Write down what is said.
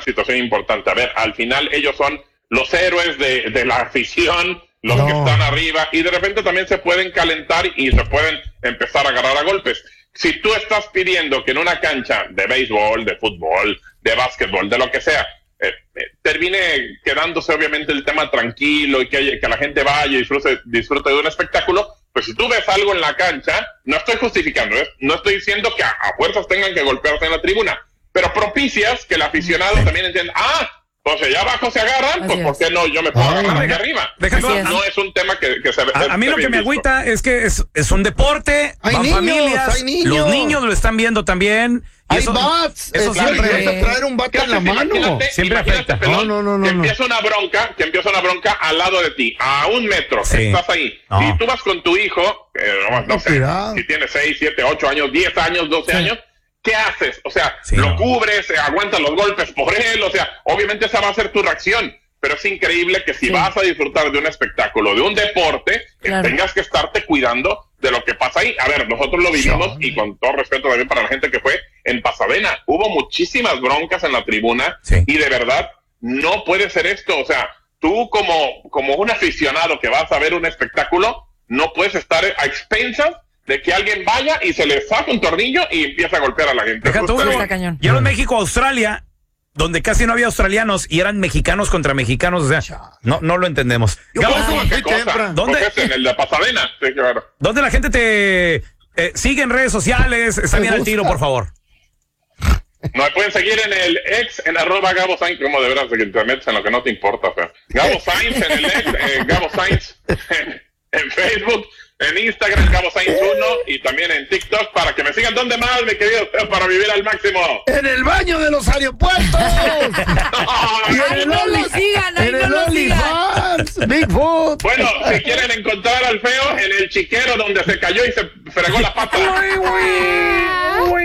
situación importante. A ver, al final ellos son los héroes de la afición, los que están arriba, y de repente también se pueden calentar y se pueden empezar a agarrar a golpes. Si tú estás pidiendo que en una cancha de béisbol, de fútbol, de básquetbol, de lo que sea, termine quedándose obviamente el tema tranquilo y que la gente vaya y disfrute de un espectáculo, pues si tú ves algo en la cancha, no estoy justificando, no estoy diciendo que a fuerzas tengan que golpearse en la tribuna, pero propicias que el aficionado también entienda, pues allá abajo se agarran, pues ¿por qué no yo me puedo agarrar aquí arriba? No es un tema que se... A mí lo que me agüita es que es un deporte, van familias, los niños lo están viendo también. Hay bats, eso siempre vas a traer un bat en la mano. Siempre afecta. No. Que empieza una bronca al lado de ti, a 1 metro, estás ahí. Y tú vas con tu hijo, no sé, si tiene 6, 7, 8 años, 10 años, 12 años, ¿qué haces? O sea, lo cubres, aguantas los golpes por él, o sea, obviamente esa va a ser tu reacción, pero es increíble que si vas a disfrutar de un espectáculo, de un deporte, tengas que estarte cuidando de lo que pasa ahí. A ver, nosotros lo vivimos y con todo respeto también para la gente que fue en Pasadena, hubo muchísimas broncas en la tribuna y de verdad no puede ser esto. O sea, tú como un aficionado que vas a ver un espectáculo, no puedes estar a expensas de que alguien vaya y se le saca un tornillo y empieza a golpear a la gente. Yo en México, Australia, donde casi no había australianos y eran mexicanos contra mexicanos, o sea, no lo entendemos. ¿Dónde? En el de Pasadena. Sí, claro. ¿Dónde la gente te sigue en redes sociales? Está bien al tiro, por favor. Nos pueden seguir en el ex, en @Gabo Sainz, como de veras que te metes en lo que no te importa, o sea. Gabo Sainz en el ex, Gabo Sainz en Facebook, en Instagram, Gabo Sainz 1 y también en TikTok para que me sigan. ¿Dónde más, mi querido Teo, para vivir al máximo? En el baño de los aeropuertos. Y en el OnlyFans, Bigfoot. Bueno, si quieren encontrar al feo, en el chiquero donde se cayó y se fregó la pata.